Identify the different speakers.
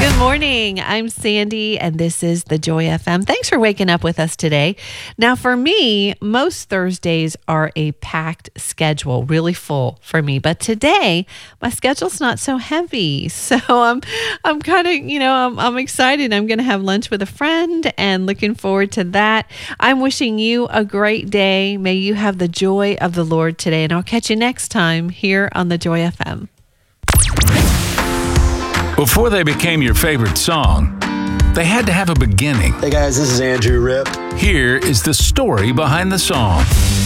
Speaker 1: Good morning. I'm Sandy, and this is the Joy FM. Thanks for waking up with us today. Now, for me, most Thursdays are a packed schedule, really full for me. But today, my schedule's not so heavy. So I'm kind of, I'm excited. I'm going to have lunch with a friend and looking forward to that. I'm wishing you a great day. May you have the joy of the Lord today. And I'll catch you next time here on the Joy FM.
Speaker 2: Before they became your favorite song, they had to have a beginning.
Speaker 3: Hey guys, this is Andrew Ripp.
Speaker 2: Here is the story behind the song.